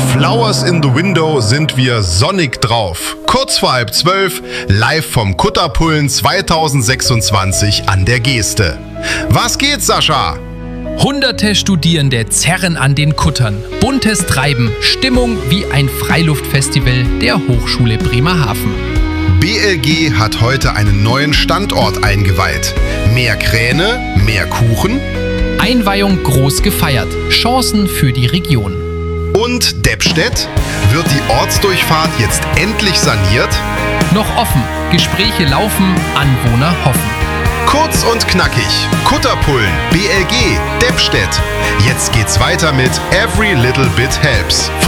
Flowers in the Window sind wir sonnig drauf. Kurz vor 11:30, live vom Kutterpullen 2026 an der Geste. Was geht, Sascha? Hunderte Studierende zerren an den Kuttern. Buntes Treiben, Stimmung wie ein Freiluftfestival der Hochschule Bremerhaven. BLG hat heute einen neuen Standort eingeweiht. Mehr Kräne, mehr Kuchen Einweihung groß gefeiert. Chancen für die Region. und Deppstedt? Wird die Ortsdurchfahrt jetzt endlich saniert? Noch offen. Gespräche laufen, Anwohner hoffen. Kurz und knackig. Kutterpullen, BLG, Deppstedt. Jetzt geht's weiter mit Every Little Bit Helps